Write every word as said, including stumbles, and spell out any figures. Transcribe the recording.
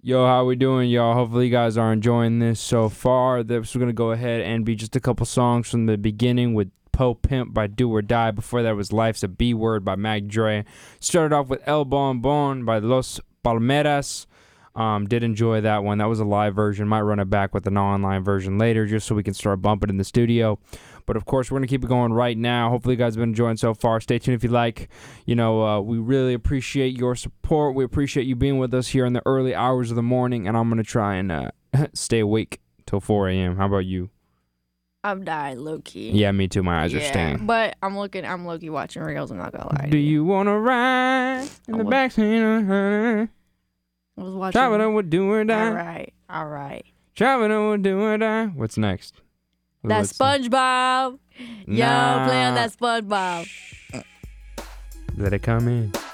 Yo, how we doing, y'all? Hopefully you guys are enjoying this so far. This is going to go ahead and be just a couple songs from the beginning with Po Pimp by Do or Die. Before that was Life's a B-Word by Mac Dre. Started off with El Bon Bon by Los Palmeras. Um, did enjoy that one. That was a live version. Might run it back with an online version later just so we can start bumping in the studio. But, of course, we're going to keep it going right now. Hopefully you guys have been enjoying so far. Stay tuned if you like. You know, uh, we really appreciate your support. We appreciate you being with us here in the early hours of the morning. And I'm going to try and uh, stay awake till four a.m. How about you? I'm dying, low-key. Yeah, me too. My eyes yeah, are staying. But I'm looking, I'm low-key watching reels. I'm not going to lie. Do you want to ride in the backseat of her? I was watching. Traveling with Do or Die. All right, all right. Traveling with Do or Die. What's next? That's SpongeBob. Yo, Nah. play on that SpongeBob. Let it come in.